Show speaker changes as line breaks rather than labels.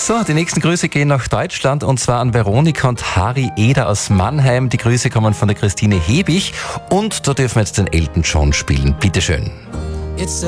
So, die nächsten Grüße gehen nach Deutschland und zwar an Veronika und Harry Eder aus Mannheim. Die Grüße kommen von der Christine Hebig und da dürfen wir jetzt den Elton John spielen. Bitteschön.